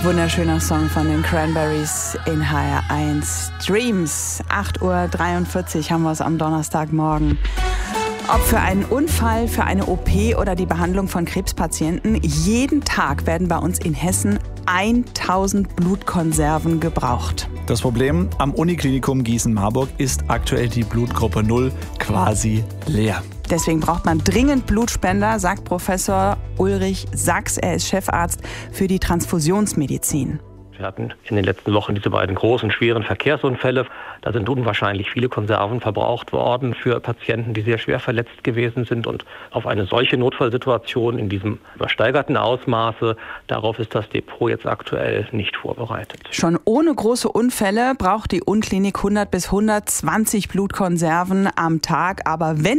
Wunderschöner Song von den Cranberries in HR1 Dreams. 8:43 Uhr haben wir es am Donnerstagmorgen. Ob für einen Unfall, für eine OP oder die Behandlung von Krebspatienten, jeden Tag werden bei uns in Hessen 1000 Blutkonserven gebraucht. Das Problem, am Uniklinikum Gießen-Marburg ist aktuell die Blutgruppe 0 quasi leer. Deswegen braucht man dringend Blutspender, sagt Professor Ulrich Sachs. Er ist Chefarzt für die Transfusionsmedizin. Wir hatten in den letzten Wochen diese beiden großen, schweren Verkehrsunfälle. Da sind unwahrscheinlich viele Konserven verbraucht worden für Patienten, die sehr schwer verletzt gewesen sind. Und auf eine solche Notfallsituation in diesem übersteigerten Ausmaße, darauf ist das Depot jetzt aktuell nicht vorbereitet. Schon ohne große Unfälle braucht die Uniklinik 100 bis 120 Blutkonserven am Tag. Aber wenn